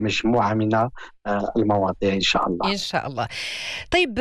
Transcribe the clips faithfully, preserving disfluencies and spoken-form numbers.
مجموعة من آه، المواضيع إن شاء الله. إن شاء الله. طيب،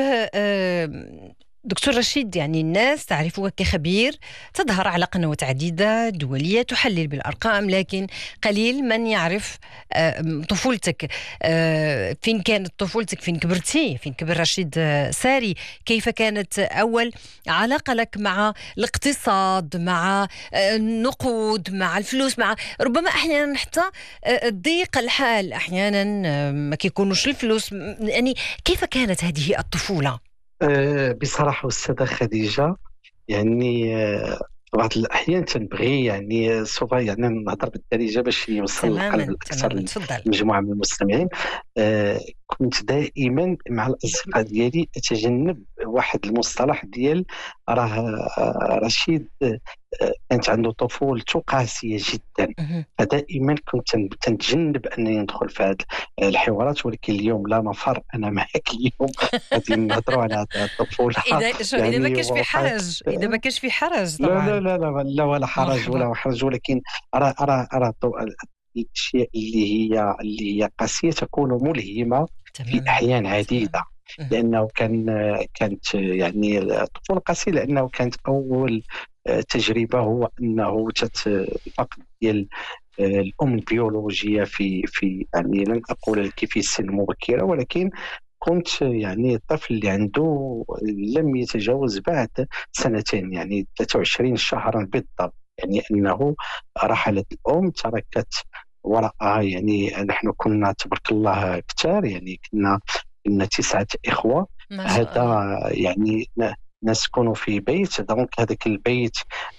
آه، دكتور رشيد، يعني الناس تعرفك كخبير تظهر على قنوات عديدة دولية تحلل بالأرقام، لكن قليل من يعرف آه، طفولتك. آه، فين كانت طفولتك؟ فين كبرتي؟ فين كبر رشيد آه، ساري؟ كيف كانت أول علاقة لك مع الاقتصاد، مع آه، النقود، مع الفلوس، مع ربما أحيانا حتى آه، ضيق الحال، أحيانا آه، ما كيكونوش الفلوس. يعني كيف كانت هذه الطفولة؟ أه بصراحة أستاذة خديجة، يعني آه، بعض الأحيان تنبغي يعني سوف يعني نهضر بالدارجة باش يوصل القلب تماما الأكثر تماما، تفضل. لمجموعة من المستمعين. آه، كنت دائما مع الأصدقاء ديالي أتجنب واحد المصطلح ديال راه آه، رشيد آه، كانت عنده طفولته قاسية جدا. مهم. فدائما كنت تن- تنتجنب أنني ندخل في هذه الحوارات، ولكن اليوم لا مفر، أنا معك اليوم غادي نهضروا على هذه الطفولة. إذا شو إذا ما يعني كانش في واقع. حرج، إذا ما كانش في حرج لا لا طبعا. لا لا لا ولا حرج مرحبا. ولا حرج، ولكن أرى أرى أرى الضوء- الأشياء اللي هي اللي هي قاسية تكون ملهمة في تماما أحيان عديدة. تماما. مهم. لأنه كان كانت يعني الطفولة قاسية، لأنه كانت أول آه، تجربة هو أنه تت الفقد ديال آه، الأم البيولوجية في في يعني لن أقول لك في سن مبكرة، ولكن كنت يعني الطفل اللي عنده لم يتجاوز بعد سنتين، يعني ثلاثة وعشرين شهرا بالضبط. يعني أنه رحلت الأم، تركت وراءها، يعني نحن كنا تبارك الله كتار، يعني كنا كنا تسعة إخوة. ما شاء هذا الله. يعني ن- نسكن في بيت، دونك هذاك البيت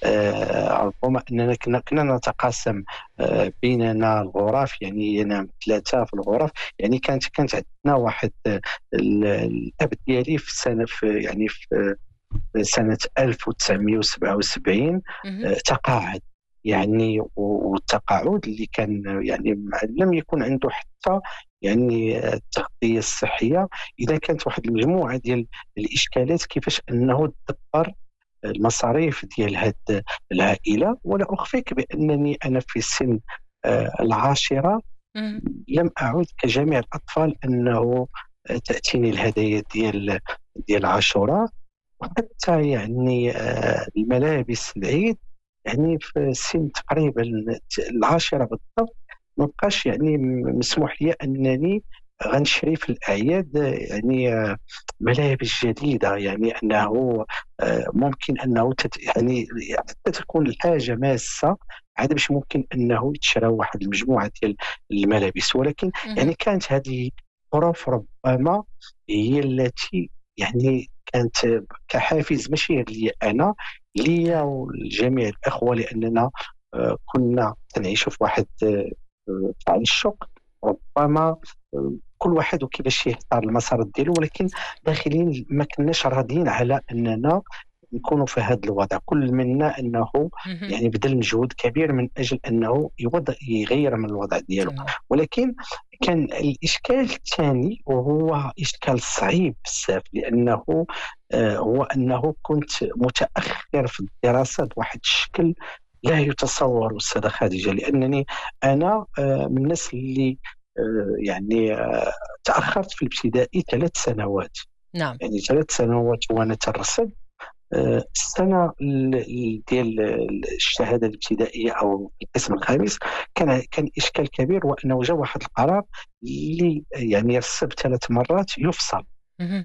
آه، ربما أننا كنا كنا نتقاسم آه، بيننا الغرف، يعني ينام ثلاثة في الغرف. يعني كانت كانت عندنا واحد آه، ال- الأب ديالي في سنة في يعني في سنة ألف وتسعمائة وسبعة وسبعين مهم. آه، تقاعد. يعني و- والتقاعد اللي كان يعني ما- لم يكن عنده حتى يعني آه، التغطية الصحية. إذا كانت واحد المجموعة ديال الإشكالات كيفاش أنه دبر المصاريف ديال هذه العائلة. ولا أخفيك بأنني أنا في سن آه، العاشرة مهم. لم أعد كجميع الأطفال أنه آه، تأتيني الهدايا ديال ديال عاشوراء، وحتى يعني آه، الملابس العيد. يعني في سن تقريبا العاشرة بالضبط ما بقاش يعني م- مسموح لي أنني غنشري في الأعياد آه، يعني آه، ملابس جديدة. يعني أنه آه، ممكن أنه تت يعني حتى تكون الحاجة ماسة عاد باش ممكن أنه يتشرى واحد المجموعة ديال الملابس. ولكن مهم. يعني كانت هذه ظروف ربما هي التي يعني كانت كحافز ماشي غير لي انا، ليا ولجميع الاخوه، لاننا آه، كنا كنعيشوا في واحد آه، آه، على الشق. ربما آه، كل واحد وكيفاش يختار المسار ديالو، ولكن داخلين ما كناش راضيين على اننا نكونوا في هذا الوضع. كل منا انه مهم. يعني بذل مجهود كبير من اجل انه يوضع يغير من الوضع ديالو. تمام. ولكن كان الاشكال الثاني وهو اشكال صعيب بزاف، لانه آه، هو أنه كنت متأخر في الدراسة بواحد الشكل لا يتصور أستاذة خديجة. لأنني أنا آه، من الناس اللي آه، يعني آه، تأخرت في الابتدائي ثلاث سنوات. نعم. يعني ثلاث سنوات وأنا ترصد آه، السنة ال- ال- ديال الشهادة الابتدائية أو القسم الخامس كان كان إشكال كبير، وأنه جاء واحد القرار اللي يعني رسب ثلاث مرات يفصل. مهم.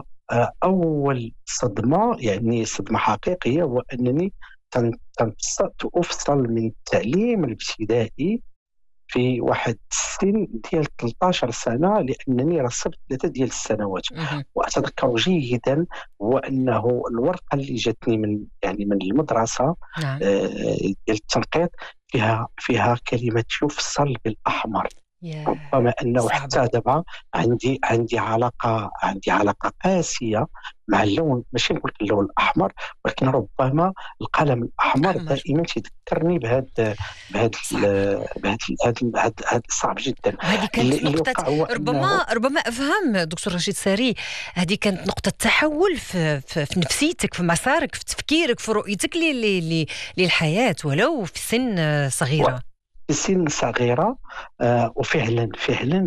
فأول صدمة يعني صدمة حقيقية هو أنني تن- تنبسط أفصل من التعليم الابتدائي في واحد السن ديال ثلاثة عشر سنة، لأنني رسبت ثلاثة ديال السنوات. مهم. وأتذكر جيدا هو أنه الورقة اللي جاتني من يعني من المدرسة نعم. آه، ديال التنقيط فيها فيها كلمة يفصل بالأحمر. يا ربما انه صعبة. حتى دابا عندي عندي علاقه عندي علاقه قاسيه مع اللون، ماشي نقول لك اللون الاحمر، ولكن ربما القلم الاحمر أحمر. دائما تذكرني بهذا بهذا صعب. بهذا هذا صعب جدا. وهذه اللي, كانت اللي نقطة، وقع هو انه ربما ربما أفهم دكتور رشيد ساري، هذه كانت نقطة تحول في, في, في نفسيتك، في مسارك، في تفكيرك، في رؤيتك ل- ل- ل- للحياة، ولو في سن و- صغيرة. في سن صغيرة. آه، وفعلا فعلا